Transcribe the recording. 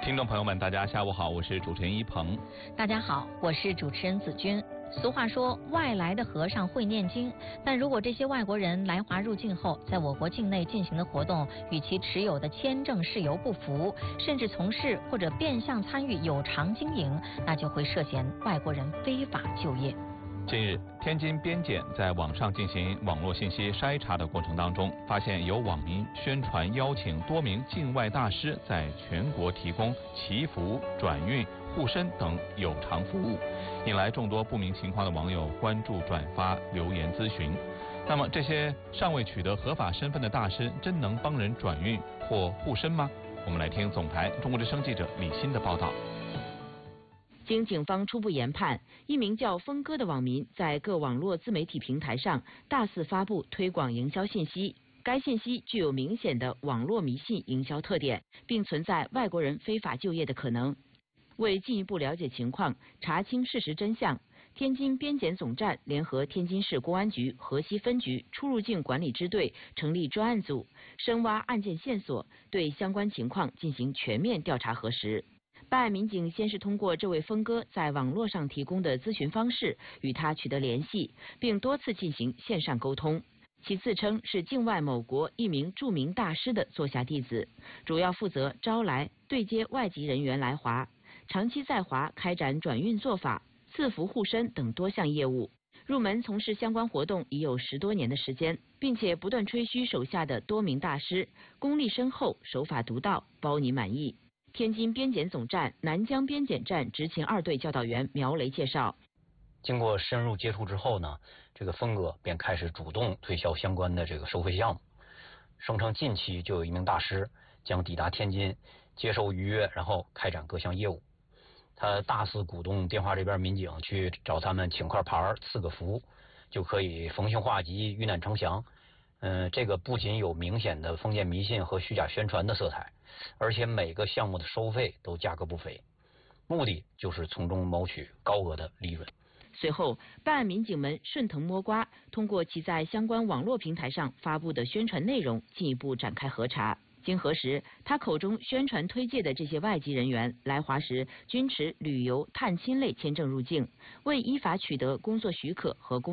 听众朋友们，大家下午好，我是主持人一鹏。 大家好，我是主持人子君。俗话说，外来的和尚会念经，但如果这些外国人来华入境后，在我国境内进行的活动与其持有的签证事由不符，甚至从事或者变相参与有偿经营，那就会涉嫌外国人非法就业。 近日，天津边检在网上进行网络信息筛查的过程当中，发现有网民宣传邀请多名境外大师在全国提供祈福、转运、护身等有偿服务，引来众多不明情况的网友关注、转发、留言咨询。那么，这些尚未取得合法身份的大师，真能帮人转运或护身吗？我们来听总台中国之声记者李欣的报道。 经警方初步研判，一名叫峰哥的网民在各网络自媒体平台上大肆发布推广营销信息，该信息具有明显的网络迷信营销特点，并存在外国人非法就业的可能。为进一步了解情况，查清事实真相，天津边检总站联合天津市公安局河西分局出入境管理支队成立专案组，深挖案件线索，对相关情况进行全面调查核实。办案民警先是通过这位峰哥在网络上提供的咨询方式与他取得联系，并多次进行线上沟通。其自称是境外某国一名著名大师的座下弟子，主要负责招来、对接外籍人员来华，长期在华开展转运做法、赐福护身等多项业务。入门从事相关活动已有10多年的时间，并且不断吹嘘手下的多名大师功力深厚、手法独到，包你满意。天津边检总站南江边检站执勤2队教导员苗雷介绍， 经过深入接触之后呢，这个峰哥便开始主动推销相关的这个收费项目，声称近期就有一名大师将抵达天津接受预约，然后开展各项业务。他大肆鼓动电话这边民警去找他们请块牌、赐个福，就可以逢凶化吉、遇难成祥。这个不仅有明显的封建迷信和虚假宣传的色彩，而且每个项目的收费都价格不菲，目的就是从中谋取高额的利润。 随后，办案民警们顺藤摸瓜，通过其在相关网络平台上发布的宣传内容，进一步展开核查。经核实，他口中宣传推介的这些外籍人员来华时均持旅游、探亲类签证入境，未依法取得工作许可和